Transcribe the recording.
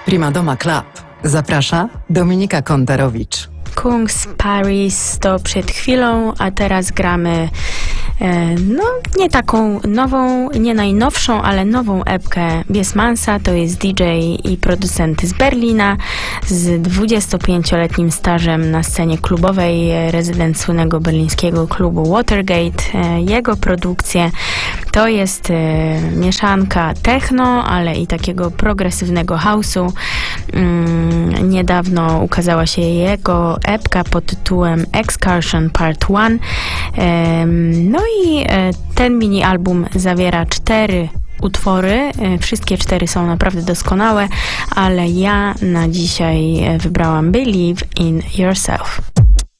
Primadoma Club. Zaprasza Dominika Kontarowicz. Kungs Paris to przed chwilą, a teraz gramy nie taką nową, nie najnowszą, ale nową epkę Biesmansa. To jest DJ i producent z Berlina z 25-letnim stażem na scenie klubowej, rezydent słynnego berlińskiego klubu Watergate. Jego produkcje to jest mieszanka techno, ale i takiego progresywnego house'u. Niedawno ukazała się jego epka pod tytułem Excursion Part 1. No i ten mini album zawiera 4 utwory. Wszystkie 4 są naprawdę doskonałe, ale ja na dzisiaj wybrałam Believe in Yourself.